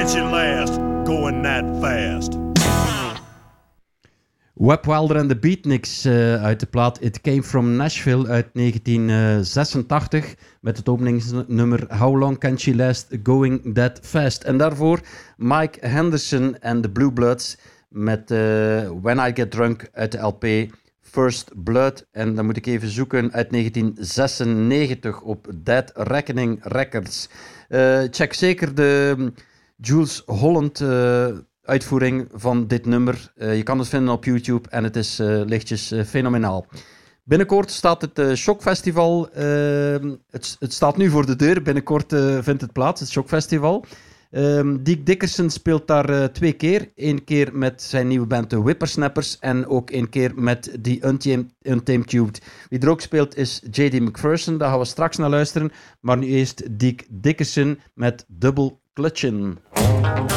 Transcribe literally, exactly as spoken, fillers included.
catch you last, going that fast. Webb Wilder en de Beatniks uh, uit de plaat It Came From Nashville uit negentien zesentachtig met het openingsnummer How Long Can She Last, Going That Fast. En daarvoor Mike Henderson en de Blue Bloods met uh, When I Get Drunk uit de L P First Blood. En dan moet ik even zoeken uit negentien zesennegentig op Dead Reckoning Records. Uh, check zeker de Jools Holland uh, uitvoering van dit nummer. Uh, je kan het vinden op YouTube en het is uh, lichtjes uh, fenomenaal. Binnenkort staat het uh, Shockfestival. Uh, het, het staat nu voor de deur. Binnenkort uh, vindt het plaats, het Shockfestival. Um, Dick Dickerson speelt daar uh, twee keer. Eén keer met zijn nieuwe band de Whippersnappers en ook één keer met The Untamed, Untamed Youth. Wie er ook speelt is J D McPherson, daar gaan we straks naar luisteren. Maar nu eerst Dick Dickerson met Double Clutchin'.